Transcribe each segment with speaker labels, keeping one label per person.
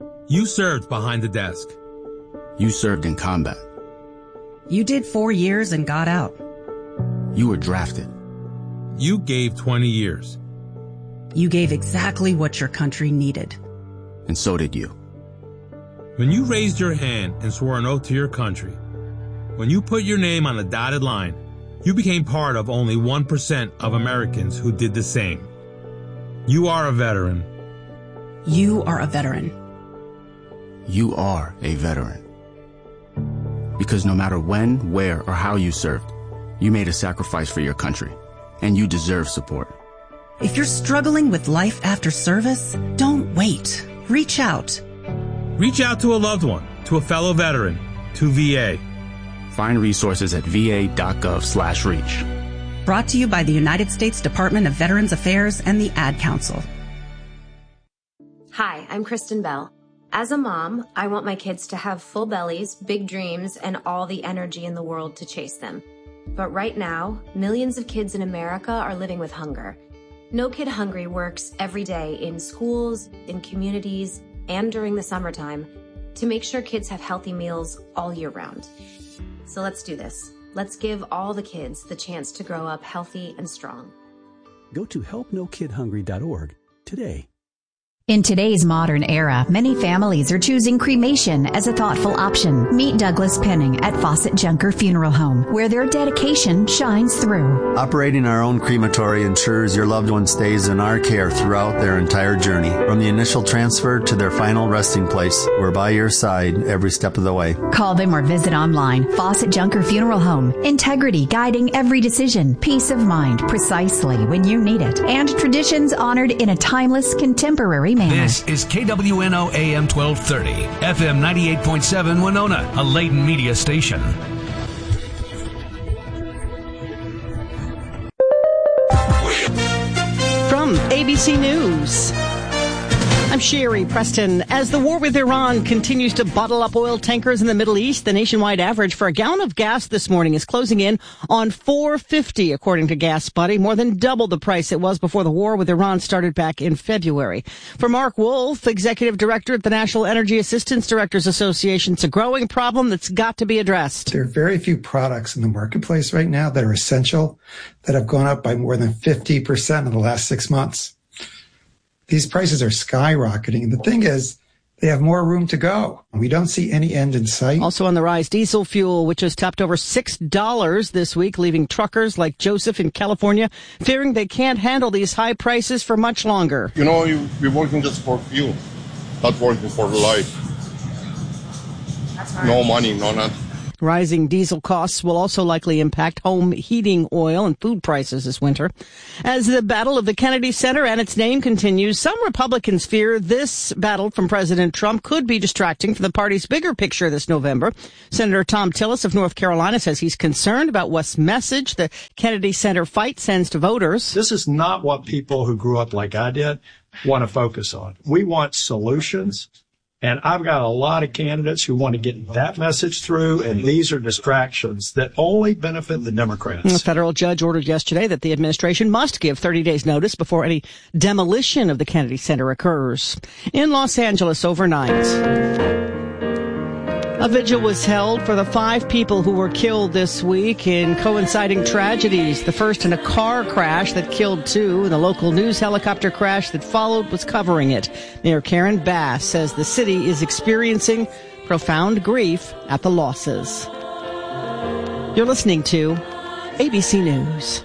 Speaker 1: You served behind the desk.
Speaker 2: You served in combat.
Speaker 3: You did 4 years and got out.
Speaker 2: You were drafted.
Speaker 1: You gave 20 years.
Speaker 3: You gave exactly what your country needed.
Speaker 2: And so did you.
Speaker 1: When you raised your hand and swore an oath to your country, when you put your name on a dotted line, you became part of only 1% of Americans who did the same. You are a veteran.
Speaker 3: You are a veteran.
Speaker 2: You are a veteran. Because no matter when, where, or how you served, you made a sacrifice for your country, and you deserve support.
Speaker 3: If you're struggling with life after service, don't wait. Reach out.
Speaker 1: Reach out to a loved one, to a fellow veteran, to VA.
Speaker 2: Find resources at va.gov/reach.
Speaker 3: Brought to you by the United States Department of Veterans Affairs and the Ad Council.
Speaker 4: Hi, I'm Kristen Bell. As a mom, I want my kids to have full bellies, big dreams, and all the energy in the world to chase them. But right now, millions of kids in America are living with hunger. No Kid Hungry works every day in schools, in communities, and during the summertime to make sure kids have healthy meals all year round. So let's do this. Let's give all the kids the chance to grow up healthy and strong.
Speaker 5: Go to helpnokidhungry.org today.
Speaker 6: In today's modern era, many families are choosing cremation as a thoughtful option. Meet Douglas Penning at Fawcett Junker Funeral Home, where their dedication shines through.
Speaker 7: Operating our own crematory ensures your loved one stays in our care throughout their entire journey. From the initial transfer to their final resting place, we're by your side every step of the way.
Speaker 6: Call them or visit online. Fawcett Junker Funeral Home. Integrity guiding every decision. Peace of mind precisely when you need it. And traditions honored in a timeless, contemporary manner.
Speaker 8: This is KWNO AM 1230, FM 98.7 Winona, a Layton media station.
Speaker 9: From ABC News, I'm Sherry Preston. As the war with Iran continues to bottle up oil tankers in the Middle East, the nationwide average for a gallon of gas this morning is closing in on $4.50, according to Gas Buddy, more than double the price it was before the war with Iran started back in February. For Mark Wolf, executive director at the National Energy Assistance Directors Association, it's a growing problem that's got to be addressed.
Speaker 10: There are very few products in the marketplace right now that are essential that have gone up by more than 50% in the last 6 months. These prices are skyrocketing. And the thing is, they have more room to go. We don't see any end in sight.
Speaker 9: Also on the rise, diesel fuel, which has topped over $6 this week, leaving truckers like Joseph in California fearing they can't handle these high prices for much longer.
Speaker 11: You know, we're working just for fuel, not working for life. That's right. No money, no nothing.
Speaker 9: Rising diesel costs will also likely impact home heating oil and food prices this winter. As the battle of the Kennedy Center and its name continues, some Republicans fear this battle from President Trump could be distracting from the party's bigger picture this November. Senator Tom Tillis of North Carolina says he's concerned about what message the Kennedy Center fight sends to voters.
Speaker 12: This is not what people who grew up like I did want to focus on. We want solutions. And I've got a lot of candidates who want to get that message through, and these are distractions that only benefit the Democrats.
Speaker 9: A federal judge ordered yesterday that the administration must give 30 days notice before any demolition of the Kennedy Center occurs. In Los Angeles overnight, a vigil was held for the 5 people who were killed this week in coinciding tragedies. The first in a car crash that killed 2, and the local news helicopter crash that followed was covering it. Mayor Karen Bass says the city is experiencing profound grief at the losses. You're listening to ABC News.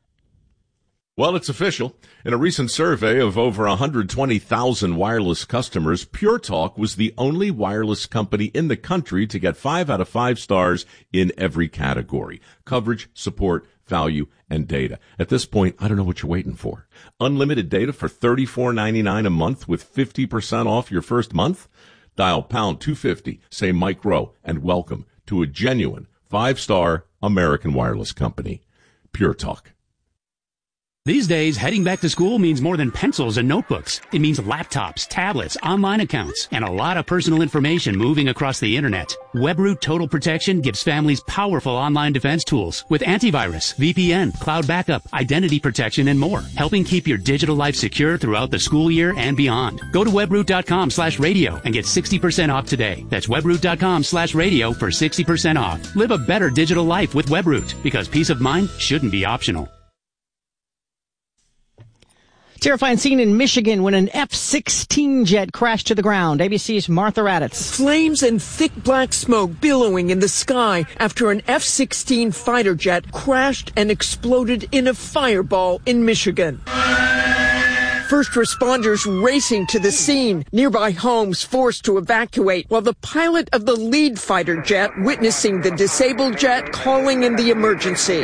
Speaker 13: Well, it's official. In a recent survey of over 120,000 wireless customers, Pure Talk was the only wireless company in the country to get 5 out of 5 stars in every category: coverage, support, value, and data. At this point, I don't know what you're waiting for. Unlimited data for $34.99 a month with 50% off your first month? Dial pound 250, say Mike Rowe, and welcome to a genuine 5-star American wireless company. Pure Talk.
Speaker 14: These days, heading back to school means more than pencils and notebooks. It means laptops, tablets, online accounts, and a lot of personal information moving across the internet. WebRoot Total Protection gives families powerful online defense tools with antivirus, VPN, cloud backup, identity protection, and more, helping keep your digital life secure throughout the school year and beyond. Go to webroot.com/radio and get 60% off today. That's webroot.com/radio for 60% off. Live a better digital life with WebRoot, because peace of mind shouldn't be optional.
Speaker 9: Terrifying scene in Michigan when an F-16 jet crashed to the ground. ABC's Martha Raddatz.
Speaker 15: Flames and thick black smoke billowing in the sky after an F-16 fighter jet crashed and exploded in a fireball in Michigan. First responders racing to the scene, nearby homes forced to evacuate, while the pilot of the lead fighter jet witnessing the disabled jet calling in the emergency.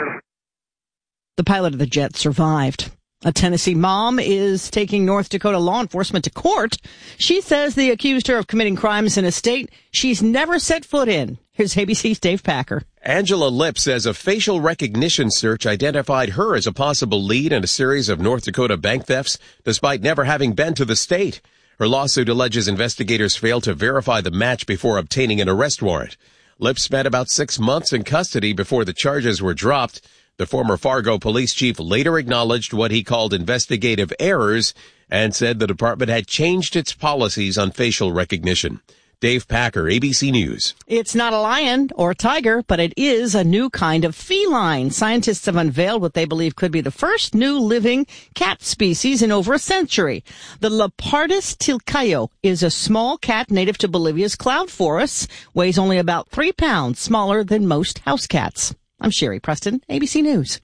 Speaker 9: The pilot of the jet survived. A Tennessee mom is taking North Dakota law enforcement to court. She says they accused her of committing crimes in a state she's never set foot in. Here's ABC's Dave Packer.
Speaker 16: Angela Lipp says a facial recognition search identified her as a possible lead in a series of North Dakota bank thefts, despite never having been to the state. Her lawsuit alleges investigators failed to verify the match before obtaining an arrest warrant. Lipp spent about 6 months in custody before the charges were dropped. The former Fargo police chief later acknowledged what he called investigative errors and said the department had changed its policies on facial recognition. Dave Packer, ABC News.
Speaker 9: It's not a lion or a tiger, but it is a new kind of feline. Scientists have unveiled what they believe could be the first new living cat species in over a century. The Leopardus tilcayo is a small cat native to Bolivia's cloud forests, weighs only about 3 pounds, smaller than most house cats. I'm Sherry Preston, ABC News.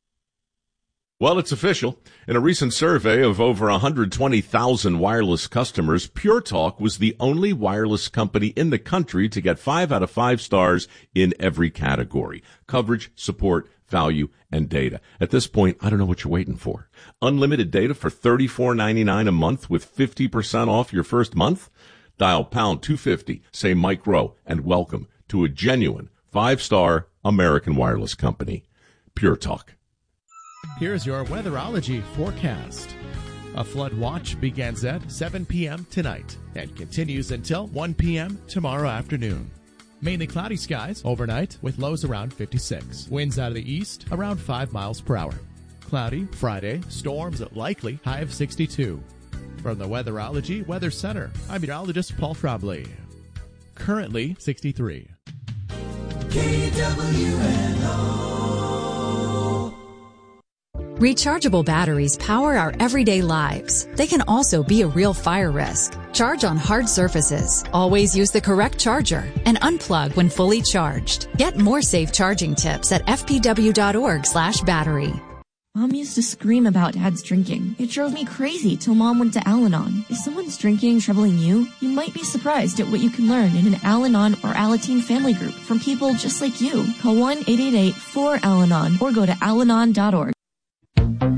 Speaker 13: Well, it's official. In a recent survey of over 120,000 wireless customers, Pure Talk was the only wireless company in the country to get 5 out of 5 stars in every category: coverage, support, value, and data. At this point, I don't know what you're waiting for. Unlimited data for $34.99 a month with 50% off your first month? Dial pound 250, say Mike Rowe, and welcome to a genuine 5-star American wireless company. Pure Talk.
Speaker 17: Here's your weatherology forecast. A flood watch begins at 7 p.m. tonight and continues until 1 p.m. tomorrow afternoon. Mainly cloudy skies overnight with lows around 56. Winds out of the east around 5 miles per hour. Cloudy Friday, storms likely, high of 62. From the Weatherology Weather Center, I'm meteorologist Paul Trombley. Currently 63.
Speaker 18: Rechargeable batteries power our everyday lives. They can also be a real fire risk. Charge on hard surfaces. Always use the correct charger and unplug when fully charged. Get more safe charging tips at fpw.org/battery.
Speaker 19: Mom used to scream about Dad's drinking. It drove me crazy till Mom went to Al-Anon. If someone's drinking troubling you, you might be surprised at what you can learn in an Al-Anon or Alateen family group from people just like you. Call 1-888-4-AL-ANON or go to alanon.org.